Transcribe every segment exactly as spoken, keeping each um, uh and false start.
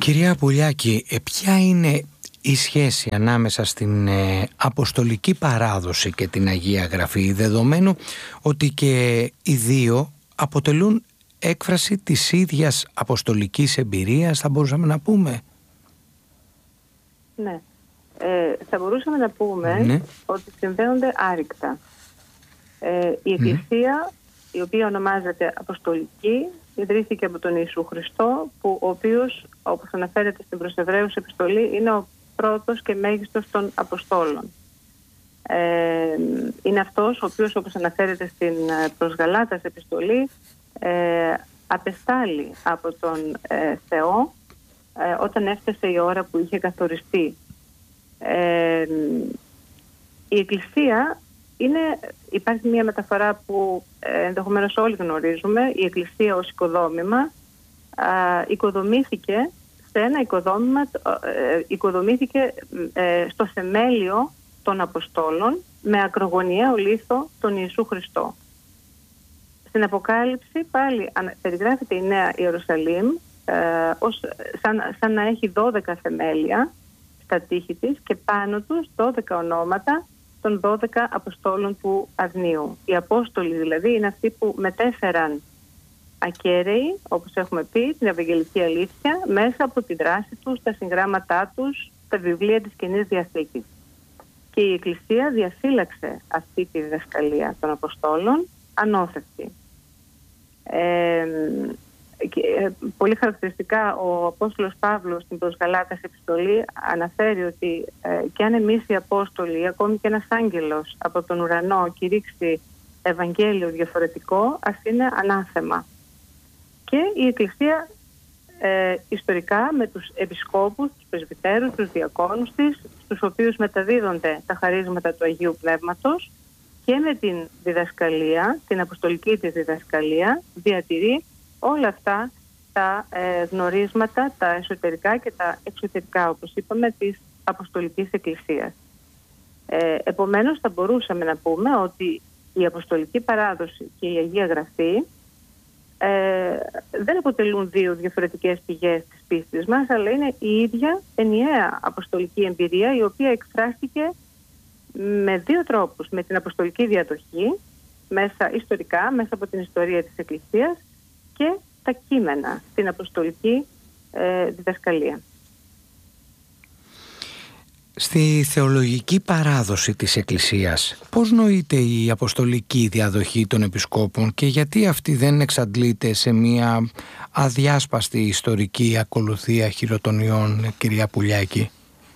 Κυρία Πουλιάκη, ποια είναι η σχέση ανάμεσα στην ε, αποστολική παράδοση και την Αγία Γραφή, δεδομένου ότι και οι δύο αποτελούν έκφραση της ίδιας αποστολικής εμπειρίας, θα μπορούσαμε να πούμε? Ναι, ε, θα μπορούσαμε να πούμε ναι. ότι συνδέονται άρρηκτα. Ε, η Εκκλησία, mm. η οποία ονομάζεται Αποστολική, ιδρύθηκε από τον Ιησού Χριστό, που ο οποίος, όπως αναφέρεται στην προς Εβραίους επιστολή, είναι ο πρώτος και μέγιστος των Αποστόλων. Ε, είναι αυτός ο οποίος, όπως αναφέρεται στην προς Γαλάτας επιστολή, ε, απεστάλλει από τον ε, Θεό ε, όταν έφτασε η ώρα που είχε καθοριστεί. Ε, η Εκκλησία είναι, υπάρχει μια μεταφορά που ε, ενδεχομένως όλοι γνωρίζουμε. Η Εκκλησία ως οικοδόμημα ε, οικοδομήθηκε σε ένα οικοδόμημα, ε, οικοδομήθηκε ε, στο θεμέλιο των Αποστόλων με ακρογωνιαίο λίθο τον Ιησού Χριστό. Στην Αποκάλυψη πάλι περιγράφεται η Νέα Ιερουσαλήμ ε, ως, σαν, σαν να έχει δώδεκα θεμέλια στα τείχη της και πάνω τους δώδεκα ονόματα των δώδεκα Αποστόλων του Αρνίου. Οι Απόστολοι δηλαδή είναι αυτοί που μετέφεραν ακέραιοι, όπως έχουμε πει, την Ευαγγελική αλήθεια μέσα από τη δράση τους, τα συγγράμματά τους, τα βιβλία της Καινής Διαθήκης. Και η Εκκλησία διαφύλαξε αυτή τη διδασκαλία των Αποστόλων ανώθευτη. Ε, και, ε, πολύ χαρακτηριστικά ο Απόστολος Παύλος στην προς Γαλάτας επιστολή αναφέρει ότι ε, και αν εμείς οι Απόστολοι, ακόμη και ένας άγγελος από τον ουρανό κηρύξει Ευαγγέλιο διαφορετικό, ας είναι ανάθεμα. Και η Εκκλησία ε, ιστορικά με τους επισκόπους, τους πρεσβυτέρους, τους διακόνους της, στους οποίους μεταδίδονται τα χαρίσματα του Αγίου Πνεύματος, και με την διδασκαλία, την αποστολική της διδασκαλία, διατηρεί όλα αυτά τα ε, γνωρίσματα, τα εσωτερικά και τα εξωτερικά, όπως είπαμε, της Αποστολικής Εκκλησίας. Ε, επομένως, θα μπορούσαμε να πούμε ότι η Αποστολική Παράδοση και η Αγία Γραφή ε, δεν αποτελούν δύο διαφορετικές πηγές της πίστης μας, αλλά είναι η ίδια ενιαία αποστολική εμπειρία, η οποία εκφράστηκε με δύο τρόπους. Με την αποστολική διαδοχή, μέσα ιστορικά, μέσα από την ιστορία της Εκκλησίας, και τα κείμενα, την αποστολική ε, διδασκαλία. Στη θεολογική παράδοση της Εκκλησίας, πώς νοείται η αποστολική διαδοχή των επισκόπων και γιατί αυτή δεν εξαντλείται σε μια αδιάσπαστη ιστορική ακολουθία χειροτονιών, κυρία Πουλιάκη?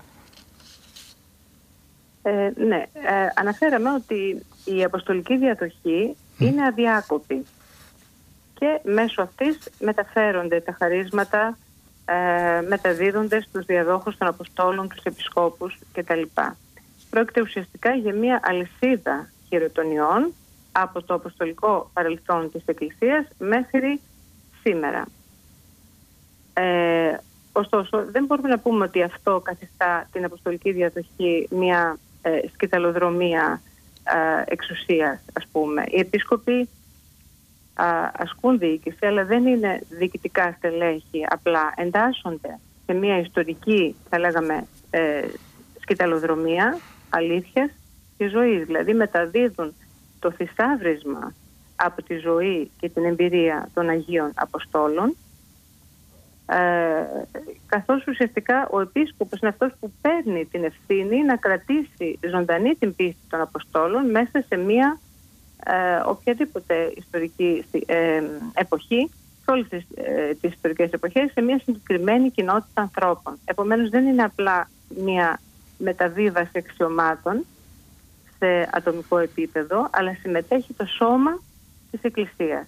Ε, ναι, ε, αναφέραμε ότι η αποστολική διαδοχή mm. είναι αδιάκοπη και μέσω αυτής μεταφέρονται τα χαρίσματα, ε, μεταδίδονται στους διαδόχους των Αποστόλων, τους επισκόπους κτλ. Πρόκειται ουσιαστικά για μια αλυσίδα χειροτονιών από το αποστολικό παρελθόν της Εκκλησίας μέχρι σήμερα. Ε, ωστόσο, δεν μπορούμε να πούμε ότι αυτό καθιστά την αποστολική διαδοχή μια ε, σκυταλοδρομία ε, εξουσίας, ας πούμε. Οι επίσκοποι α, ασκούν διοίκηση, αλλά δεν είναι διοικητικά στελέχη, απλά εντάσσονται σε μια ιστορική, θα λέγαμε, ε, σκυταλοδρομία αλήθειας και ζωής. Δηλαδή μεταδίδουν το θησαύρισμα από τη ζωή και την εμπειρία των Αγίων Αποστόλων, Ε, καθώς ουσιαστικά ο επίσκοπος είναι αυτός που παίρνει την ευθύνη να κρατήσει ζωντανή την πίστη των Αποστόλων μέσα σε μια ε, οποιαδήποτε ιστορική ε, εποχή, σε όλες τις, ε, τις ιστορικές εποχές, σε μια συγκεκριμένη κοινότητα ανθρώπων. Επομένως δεν είναι απλά μια μεταβίβαση αξιωμάτων σε ατομικό επίπεδο, αλλά συμμετέχει το σώμα της Εκκλησίας.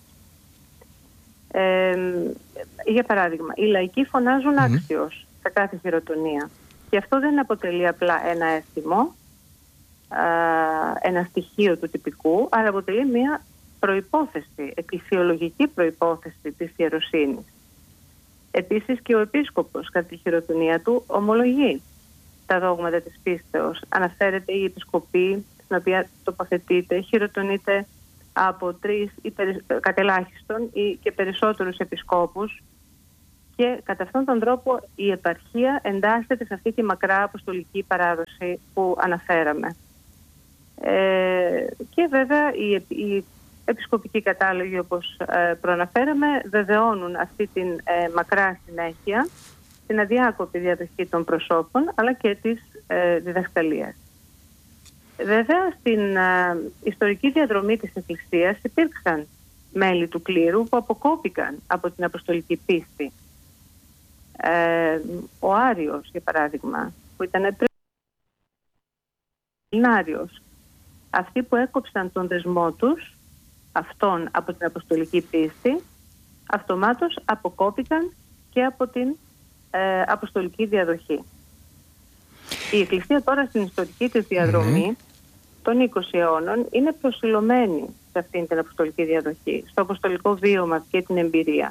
Ε, για παράδειγμα, οι λαϊκοί φωνάζουν mm. άξιος σε κάθε χειροτονία, και αυτό δεν αποτελεί απλά ένα αίσθημο, α, ένα στοιχείο του τυπικού, αλλά αποτελεί μια προϋπόθεση, εκκλησιολογική προϋπόθεση της ιεροσύνης. Επίσης και ο επίσκοπος κατά τη χειροτονία του ομολογεί τα δόγματα της πίστεως. Αναφέρεται η επισκοπή στην οποία τοποθετείται, χειροτονείται από τρεις ή περι... κατελάχιστον ή και περισσότερους επισκόπους, και κατά αυτόν τον τρόπο η επαρχία εντάσσεται σε αυτή τη μακρά αποστολική παράδοση που αναφέραμε. Ε, και βέβαια οι, οι επισκοπικοί κατάλογοι, όπως ε, προαναφέραμε, βεβαιώνουν αυτή την ε, μακρά συνέχεια, την αδιάκοπη διαδοχή των προσώπων αλλά και της ε, διδασκαλίας. Βέβαια, στην ε, ιστορική διαδρομή της Εκκλησίας υπήρξαν μέλη του κλήρου που αποκόπηκαν από την αποστολική πίστη. Ε, ο Άριος, για παράδειγμα, που ήταν Ελληνάριος, αυτοί που έκοψαν τον δεσμό τους αυτόν από την αποστολική πίστη, αυτομάτως αποκόπηκαν και από την ε, αποστολική διαδοχή. Η Εκκλησία τώρα στην ιστορική της διαδρομή mm. των είκοσι αιώνων είναι προσιλωμένη σε αυτήν την αποστολική διαδοχή, στο αποστολικό βίωμα και την εμπειρία.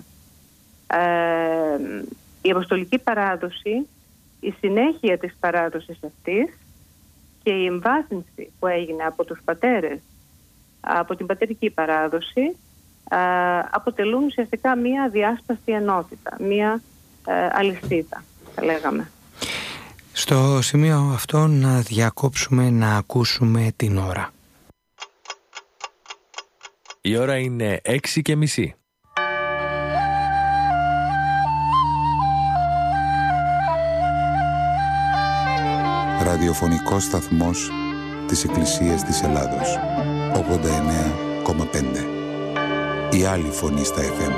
Ε, η αποστολική παράδοση, η συνέχεια της παράδοσης αυτής και η εμβάθυνση που έγινε από τους πατέρες, από την πατερική παράδοση, α, αποτελούν ουσιαστικά μία διάσπαστη ενότητα, μία ε, αλυσίδα, θα λέγαμε. Στο σημείο αυτό να διακόψουμε να ακούσουμε την ώρα. Η ώρα είναι έξι και μισή. Ραδιοφωνικός σταθμός της Εκκλησίας της Ελλάδος. ογδόντα εννέα κόμμα πέντε. Η άλλη φωνή στα εφ εμ.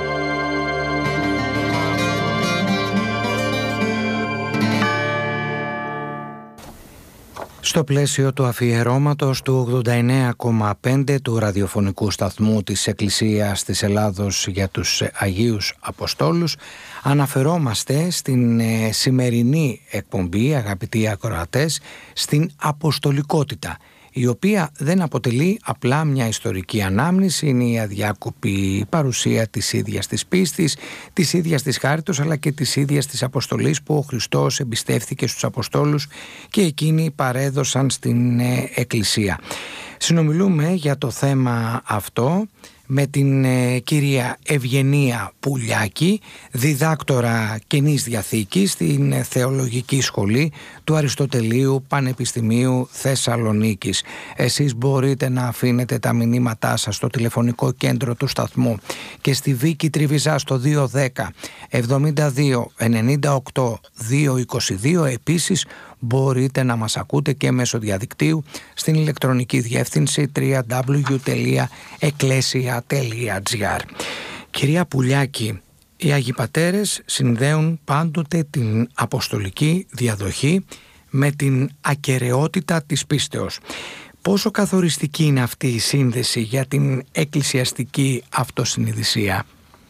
Στο πλαίσιο του αφιερώματος του ογδόντα εννέα κόμμα πέντε του ραδιοφωνικού σταθμού της Εκκλησίας της Ελλάδος για τους Αγίους Αποστόλους, αναφερόμαστε στην ε, σημερινή εκπομπή, αγαπητοί ακροατές, στην αποστολικότητα, η οποία δεν αποτελεί απλά μια ιστορική ανάμνηση, είναι η αδιάκοπη παρουσία της ίδιας της πίστης, της ίδιας της χάριτος, αλλά και της ίδιας της αποστολής που ο Χριστός εμπιστεύθηκε στους Αποστόλους και εκείνοι παρέδωσαν στην Εκκλησία. Συνομιλούμε για το θέμα αυτό με την ε, κυρία Ευγενία Πουλιάκη, διδάκτορα Καινής Διαθήκης στην Θεολογική Σχολή του Αριστοτελείου Πανεπιστημίου Θεσσαλονίκης. Εσείς μπορείτε να αφήνετε τα μηνύματά σας στο τηλεφωνικό κέντρο του σταθμού και στη Βίκη Τριβιζά στο δύο ένα μηδέν εβδομήντα δύο ενενήντα οκτώ διακόσια είκοσι δύο. Επίσης μπορείτε να μας ακούτε και μέσω διαδικτύου στην ηλεκτρονική διεύθυνση double-u double-u double-u τελεία εκκλέσια τελεία τζι άρ. Κυρία Πουλιάκη, οι Άγιοι Πατέρες συνδέουν πάντοτε την αποστολική διαδοχή με την ακεραιότητα της πίστεως. Πόσο καθοριστική είναι αυτή η σύνδεση για την εκκλησιαστική αυτοσυνειδησία?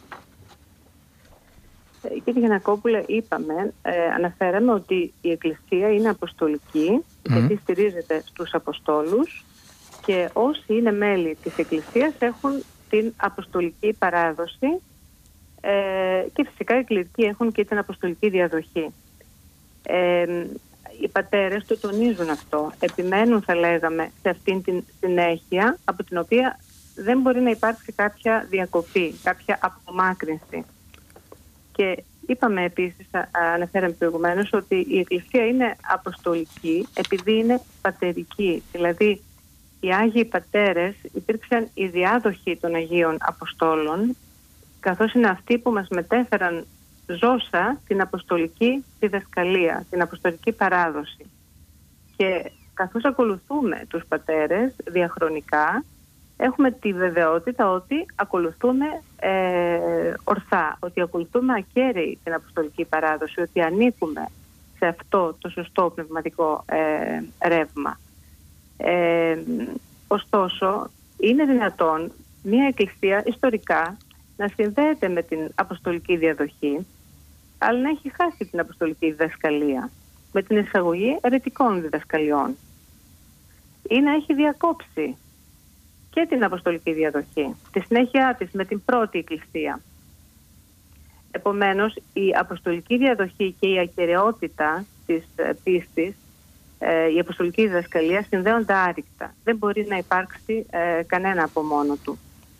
Κύριε Γιαννακόπουλε, είπαμε, ε, αναφέραμε ότι η Εκκλησία είναι αποστολική, mm. γιατί στηρίζεται στους Αποστόλους και όσοι είναι μέλη της Εκκλησίας έχουν την αποστολική παράδοση ε, και φυσικά οι κληρικοί έχουν και την αποστολική διαδοχή. Ε, οι πατέρες το τονίζουν αυτό, επιμένουν θα λέγαμε σε αυτήν την συνέχεια από την οποία δεν μπορεί να υπάρξει κάποια διακοπή, κάποια απομάκρυνση. Και είπαμε επίσης, αναφέραμε προηγουμένως, ότι η Εκκλησία είναι αποστολική επειδή είναι πατερική. Δηλαδή, οι Άγιοι Πατέρες υπήρξαν οι διάδοχοι των Αγίων Αποστόλων, καθώς είναι αυτοί που μας μετέφεραν ζώσα την αποστολική διδασκαλία, την αποστολική παράδοση. Και καθώς ακολουθούμε τους Πατέρες διαχρονικά, έχουμε τη βεβαιότητα ότι ακολουθούμε ε, ορθά, ότι ακολουθούμε ακέραιη την αποστολική παράδοση, ότι ανήκουμε σε αυτό το σωστό πνευματικό ε, ρεύμα. Ε, ωστόσο, είναι δυνατόν μια εκκλησία ιστορικά να συνδέεται με την αποστολική διαδοχή, αλλά να έχει χάσει την αποστολική διδασκαλία με την εισαγωγή αιρετικών διδασκαλιών ή να έχει διακόψει και την αποστολική διαδοχή, τη συνέχεια της με την πρώτη εκκλησία. Επομένως, η αποστολική διαδοχή και η ακεραιότητα της πίστης, ε, η αποστολική διδασκαλία συνδέονται άρρηκτα. Δεν μπορεί να υπάρξει ε, κανένα από μόνο του.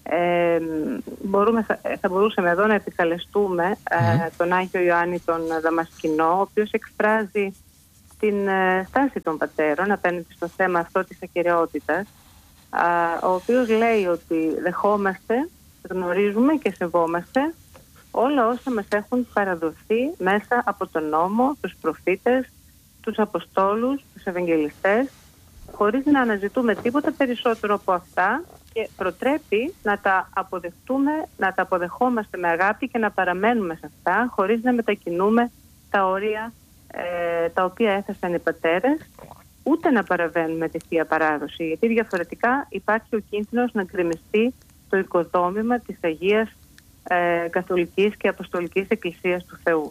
Ε, μπορούμε, θα, θα μπορούσαμε εδώ να επικαλεστούμε ε, τον Άγιο Ιωάννη τον Δαμασκηνό, ο οποίος εκφράζει την ε, στάση των πατέρων απέναντι στο θέμα αυτό της ακεραιότητας, ε, ο οποίος λέει ότι δεχόμαστε, γνωρίζουμε και σεβόμαστε όλα όσα μας έχουν παραδοθεί μέσα από τον νόμο, τους προφήτες, τους Αποστόλους, τους Ευαγγελιστές, χωρίς να αναζητούμε τίποτα περισσότερο από αυτά, και προτρέπει να τα αποδεχτούμε, να τα αποδεχόμαστε με αγάπη και να παραμένουμε σε αυτά, χωρίς να μετακινούμε τα όρια ε, τα οποία έθεσαν οι πατέρες, ούτε να παραβαίνουμε τη Θεία Παράδοση, γιατί διαφορετικά υπάρχει ο κίνδυνος να γκρεμιστεί το οικοδόμημα της Αγίας ε, Καθολικής και Αποστολικής Εκκλησίας του Θεού.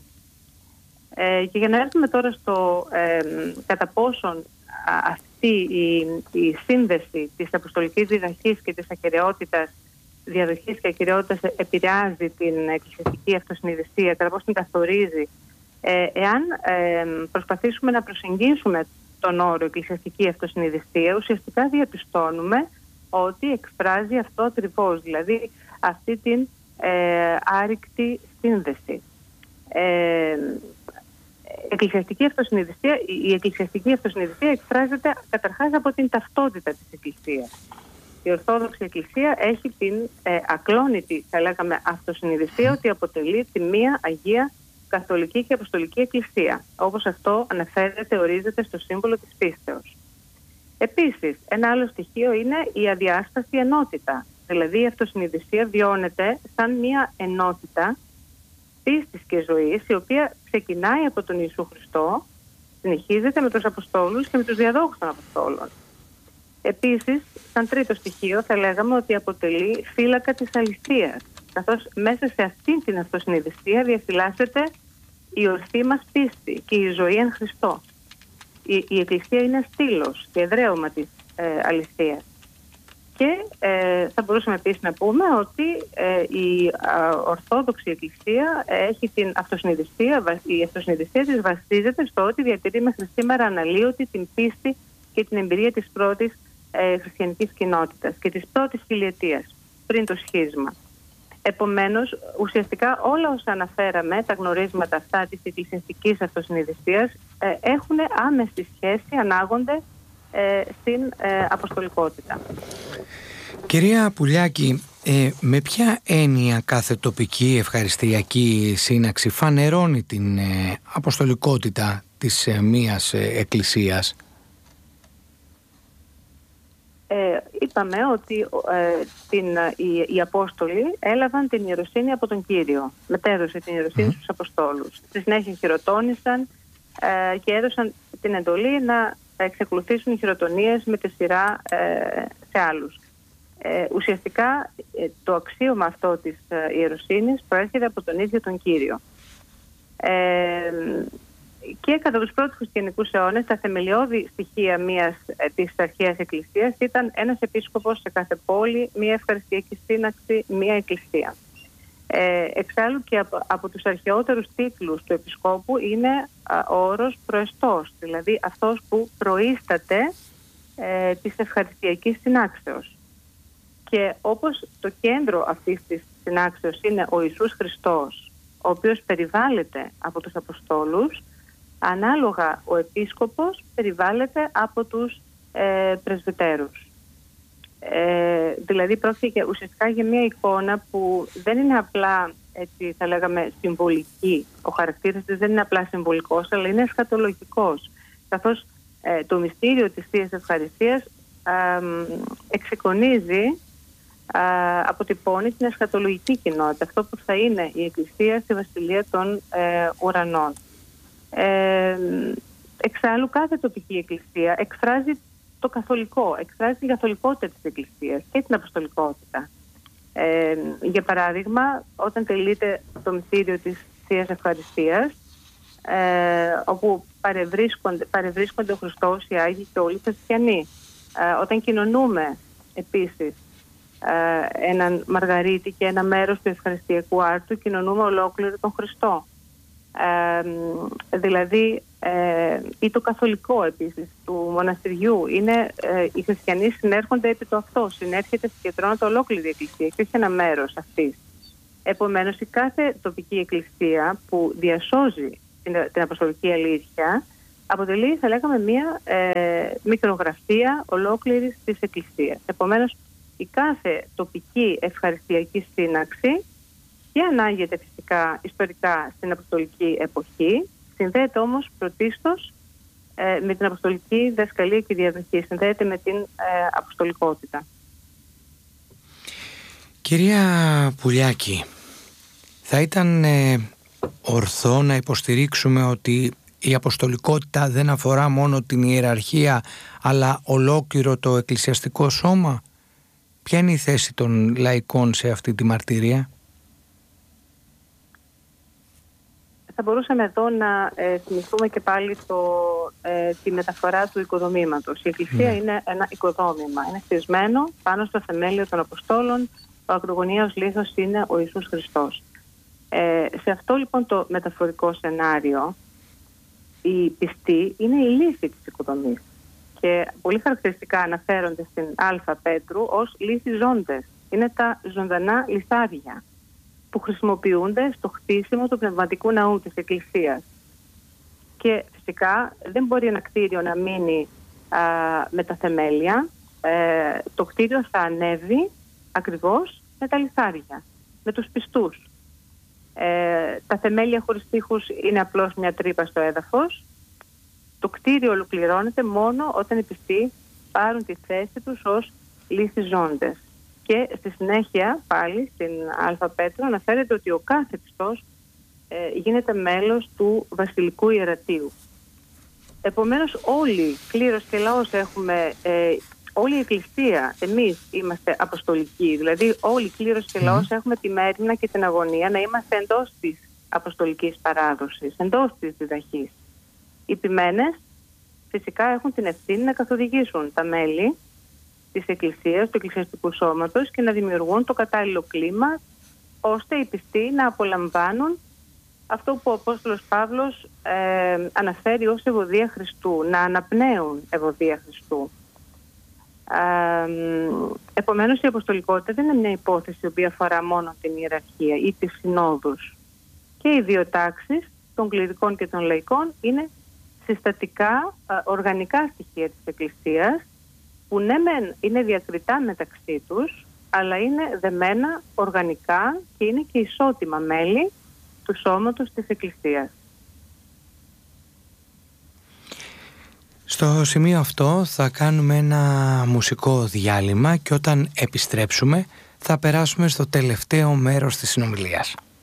Ε, και για να έρθουμε τώρα στο ε, κατά πόσον αυτή η, η σύνδεση της αποστολικής διδαχής και της ακεραιότητας, διαδοχής και ακεραιότητας επηρεάζει την εκκλησιαστική αυτοσυνειδησία, κατά πόσον την καθορίζει, ε, εάν ε, προσπαθήσουμε να προσεγγίσουμε τον όρο εκκλησιαστική αυτοσυνειδησία, ουσιαστικά διαπιστώνουμε ότι εκφράζει αυτό ακριβώς, δηλαδή αυτή την ε, άρρηκτη σύνδεση. Ε, εκκλησιαστική αυτοσυνειδησία, η εκκλησιαστική αυτοσυνειδησία εκφράζεται καταρχάς από την ταυτότητα της Εκκλησίας. Η Ορθόδοξη Εκκλησία έχει την ε, ακλόνητη, θα λέγαμε, αυτοσυνειδησία ότι αποτελεί τη μία Αγία Καθολική και Αποστολική Εκκλησία, όπως αυτό αναφέρεται, ορίζεται στο σύμβολο της πίστεως. Επίσης, ένα άλλο στοιχείο είναι η αδιάσταση ενότητα. Δηλαδή η αυτοσυνειδησία βιώνεται σαν μία ενότητα πίστης και ζωής, η οποία ξεκινάει από τον Ιησού Χριστό, συνεχίζεται με τους Αποστόλους και με τους διαδόχους των Αποστόλων. Επίσης, σαν τρίτο στοιχείο, θα λέγαμε ότι αποτελεί φύλακα της αληθείας, καθώς μέσα σε αυτή την αυτοσυνειδησία διαφυλάσσεται η ορθή μας πίστη και η ζωή εν Χριστώ. Η, η Εκκλησία είναι στήλος και εδραίωμα της ε, αληθείας. Και ε, θα μπορούσαμε επίσης να πούμε ότι ε, η α, Ορθόδοξη Εκκλησία έχει την αυτοσυνειδησία, η αυτοσυνειδησία της βασίζεται στο ότι διατηρεί μέχρι σήμερα αναλύωτη την πίστη και την εμπειρία της πρώτης ε, χριστιανικής κοινότητας και της πρώτης χιλιετίας πριν το σχίσμα. Επομένως, ουσιαστικά όλα όσα αναφέραμε, τα γνωρίσματα αυτά της εκκλησιαστικής αυτοσυνειδησίας, ε, έχουν άμεση σχέση, ανάγονται ε, στην ε, αποστολικότητα. Κυρία Πουλιάκη, ε, με ποια έννοια κάθε τοπική ευχαριστιακή σύναξη φανερώνει την ε, αποστολικότητα της ε, μίας ε, εκκλησίας? Ε, είπαμε ότι ε, την, οι, οι Απόστολοι έλαβαν την ιεροσύνη από τον Κύριο. Μετέδωσε την ιεροσύνη mm. στους Αποστόλους. Στη συνέχεια χειροτώνησαν ε, και έδωσαν την εντολή να εξακολουθήσουν οι χειροτονίες με τη σειρά ε, σε άλλους. Ε, ουσιαστικά ε, το αξίωμα αυτό της ε, ιεροσύνης προέρχεται από τον ίδιο τον Κύριο. Ε, Και κατά τους πρώτους χριστιανικούς αιώνες, τα θεμελιώδη στοιχεία μιας ε, της αρχαίας εκκλησίας ήταν ένας επίσκοπος σε κάθε πόλη, μια ευχαριστιακή σύναξη, μια εκκλησία. Ε, εξάλλου και από, από τους αρχαιότερους τίτλους του επισκόπου είναι α, ο όρος προεστός, δηλαδή αυτός που προείσταται ε, της ευχαριστιακής συνάξεως. Και όπως το κέντρο αυτής της συνάξεως είναι ο Ιησούς Χριστός, ο οποίος περιβάλλεται από τους Αποστόλους, ανάλογα ο επίσκοπος περιβάλλεται από τους ε, πρεσβυτέρους. Ε, δηλαδή πρόκειται ουσιαστικά για μια εικόνα που δεν είναι απλά, έτσι θα λέγαμε, συμβολική. Ο χαρακτήρας της δεν είναι απλά συμβολικός, αλλά είναι εσχατολογικός. Καθώς ε, το μυστήριο της Θείας Ευχαριστίας ε, εξεικονίζει, ε, αποτυπώνει την εσχατολογική κοινότητα, αυτό που θα είναι η Εκκλησία στη Βασιλεία των ε, Ουρανών. Ε, εξάλλου κάθε τοπική εκκλησία εκφράζει το καθολικό, εκφράζει την καθολικότητα της εκκλησίας και την αποστολικότητα. Ε, για παράδειγμα, όταν τελείται το μυστήριο της Θείας Ευχαριστίας, ε, όπου παρευρίσκονται, παρευρίσκονται ο Χριστός, οι Άγιοι και όλοι οι χριστιανοί. Ε, όταν κοινωνούμε επίσης ε, έναν Μαργαρίτη και ένα μέρος του ευχαριστιακού άρτου, κοινωνούμε ολόκληρο τον Χριστό. Ε, δηλαδή, ε, ή το καθολικό επίσης του μοναστηριού. Είναι, ε, οι χριστιανοί συνέρχονται επί το αυτό, συνέρχεται, συγκεντρώνεται ολόκληρη η εκκλησία και όχι ένα μέρος αυτής. Επομένως, η κάθε τοπική εκκλησία που διασώζει την, την αποστολική αλήθεια αποτελεί, θα λέγαμε, μία ε, μικρογραφία ολόκληρης της εκκλησίας. Επομένως, η κάθε τοπική ευχαριστιακή σύναξη και ανάγεται φυσικά ιστορικά στην αποστολική εποχή, συνδέεται όμως πρωτίστως ε, με την αποστολική διδασκαλία και διαδοχή, συνδέεται με την ε, αποστολικότητα. Κυρία Πουλιάκη, θα ήταν ε, ορθό να υποστηρίξουμε ότι η αποστολικότητα δεν αφορά μόνο την ιεραρχία, αλλά ολόκληρο το εκκλησιαστικό σώμα? Ποια είναι η θέση των λαϊκών σε αυτή τη μαρτυρία? Θα μπορούσαμε εδώ να ε, θυμηθούμε και πάλι το, ε, τη μεταφορά του οικοδομήματος. Η Εκκλησία mm. είναι ένα οικοδόμημα. Είναι χτισμένο πάνω στο θεμέλιο των Αποστόλων. Ο ακρογωνιαίος λίθος είναι ο Ιησούς Χριστός. Ε, σε αυτό λοιπόν το μεταφορικό σενάριο, οι πιστοί είναι η λύθη της οικοδομής. Και πολύ χαρακτηριστικά αναφέρονται στην Α Πέτρου ως λύθοι ζώντες. Είναι τα ζωντανά λιθάρια που χρησιμοποιούνται στο χτίσιμο του πνευματικού ναού της Εκκλησίας. Και φυσικά δεν μπορεί ένα κτίριο να μείνει α, με τα θεμέλια. Ε, το κτίριο θα ανέβει ακριβώς με τα λιθάρια, με τους πιστούς. Ε, τα θεμέλια χωρίς τείχους είναι απλώς μια τρύπα στο έδαφος. Το κτίριο ολοκληρώνεται μόνο όταν οι πιστοί πάρουν τη θέση τους ως λύθοι ζώντες. Και στη συνέχεια πάλι στην Α Πέτρο αναφέρεται ότι ο κάθε πιστός ε, γίνεται μέλος του βασιλικού ιερατείου. Επομένως όλοι, κλήρος και λαός, έχουμε, ε, όλη η Εκκλησία, εμείς είμαστε αποστολικοί, δηλαδή όλοι κλήρος και λαός έχουμε τη μέριμνα και την αγωνία να είμαστε εντός της αποστολικής παράδοσης, εντός της διδαχής. Οι ποιμένες φυσικά έχουν την ευθύνη να καθοδηγήσουν τα μέλη της Εκκλησίας, του εκκλησιαστικού σώματος και να δημιουργούν το κατάλληλο κλίμα ώστε οι πιστοί να απολαμβάνουν αυτό που ο Απόστολος Παύλος ε, αναφέρει ως ευωδία Χριστού, να αναπνέουν ευωδία Χριστού. Ε, επομένως η αποστολικότητα δεν είναι μια υπόθεση η οποία αφορά μόνο την ιεραρχία ή τις συνόδους. Και οι δύο τάξεις των κληρικών και των λαϊκών είναι συστατικά, ε, οργανικά στοιχεία της Εκκλησίας, που ναι μεν είναι διακριτά μεταξύ τους, αλλά είναι δεμένα οργανικά και είναι και ισότιμα μέλη του σώματος της Εκκλησίας. Στο σημείο αυτό θα κάνουμε ένα μουσικό διάλειμμα και όταν επιστρέψουμε θα περάσουμε στο τελευταίο μέρος της συνομιλίας.